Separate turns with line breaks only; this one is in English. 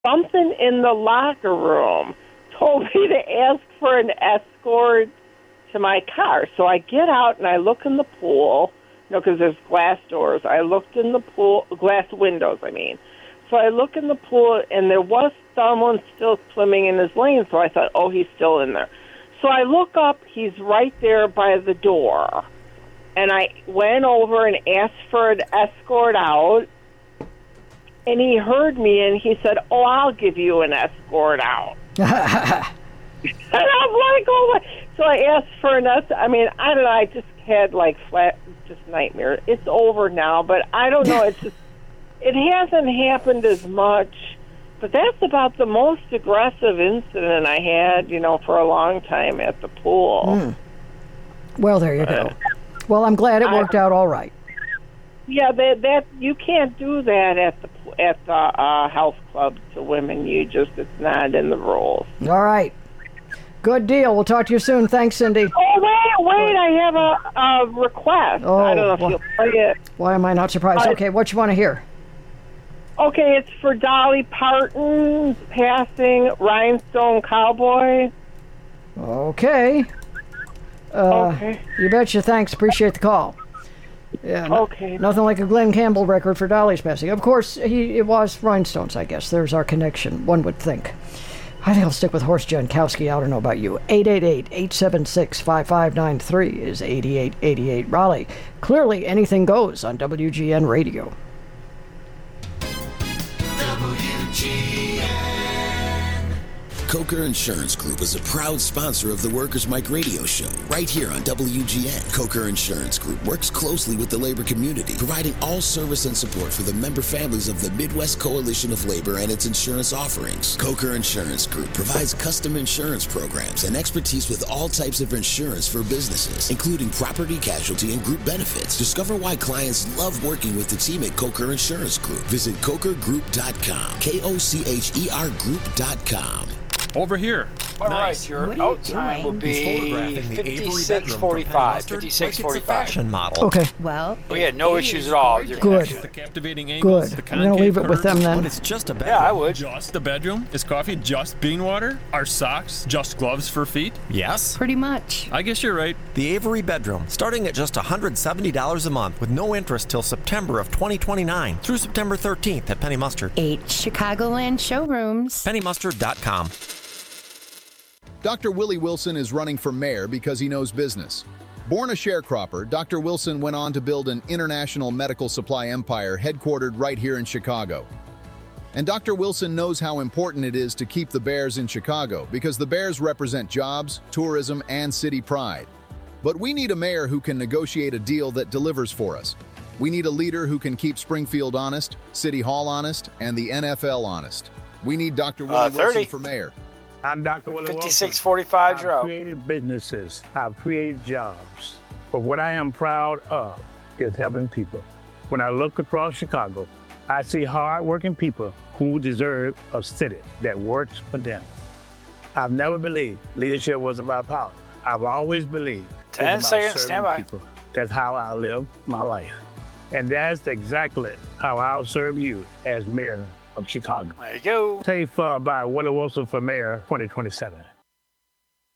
something in the locker room told me to ask for an escort to my car. So I get out and I look in the pool, because there's glass doors. I looked in the pool, glass windows, I mean. So I look in the pool, and there was someone still swimming in his lane, so I thought, oh, he's still in there. So I look up, he's right there by the door. And I went over and asked for an escort out, and he heard me, and he said, oh, I'll give you an escort out. And I'm like, oh, my. So I asked for an escort. I mean, I don't know, I just had, just nightmare. It's over now, but I don't know, it's just, it hasn't happened as much. But that's about the most aggressive incident I had, for a long time at the pool.
Mm. Well, there you go. Well, I'm glad it worked out all right.
Yeah, that you can't do that at the health club to women. It's not in the rules.
All right. Good deal. We'll talk to you soon. Thanks, Cindy.
Oh, wait, I have a request.
Oh,
I don't know if you'll play it.
Why am I not surprised? Okay, what you want to hear?
Okay, it's for Dolly Parton passing Rhinestone Cowboy.
Okay.
Okay.
You betcha. Thanks. Appreciate the call. Yeah.
Okay.
Nothing like a Glenn Campbell record for Dolly's passing. Of course, it was Rhinestones, I guess. There's our connection, one would think. I think I'll stick with Horst Jankowski. I don't know about you. 888-876-5593 is 8888 Raleigh. Clearly, anything goes on WGN Radio.
Coker Insurance Group is a proud sponsor of the Workers' Mic radio show right here on WGN. Coker Insurance Group works closely with the labor community, providing all service and support for the member families of the Midwest Coalition of Labor and its insurance offerings. Coker Insurance Group provides custom insurance programs and expertise with all types of insurance for businesses, including property, casualty, and group benefits. Discover why clients love working with the team at Coker Insurance Group. Visit cokergroup.com, KOCHER Group.com.
Over here.
All right, your out time will be 56:45. 56:45.
Model.
Okay.
Well,
We had no issues at all with your
Good.
connection.
The captivating angles,
Good.
the
I'm
concave
going to leave it with
curves.
them then.
but it's just a bedroom.
Yeah, I would.
Just the bedroom? Is coffee just bean water? Are socks just gloves for feet?
Yes.
Pretty much.
I guess you're right.
The Avery Bedroom, starting at just $170 a month with no interest till September of 2029 through September 13th at Penny Mustard.
8 Chicagoland showrooms.
PennyMustard.com.
Dr. Willie Wilson is running for mayor because he knows business. Born a sharecropper, Dr. Wilson went on to build an international medical supply empire headquartered right here in Chicago. And Dr. Wilson knows how important it is to keep the Bears in Chicago because the Bears represent jobs, tourism, and city pride. But we need a mayor who can negotiate a deal that delivers for us. We need a leader who can keep Springfield honest, City Hall honest, and the NFL honest. We need Dr. Willie
30.
Wilson for mayor.
I'm Dr. Willie Wilson.
56:45, you're
I've
out.
created businesses. I've created jobs. But what I am proud of is helping people. When I look across Chicago, I see hard-working people who deserve a city that works for them. I've never believed leadership was about power. I've always believed
10
it's about
seconds,
serving
stand by.
people. That's how I live my life. And that's exactly how I'll serve you as mayor of Chicago.
There you go.
Take by Willie Wilson for mayor 2027.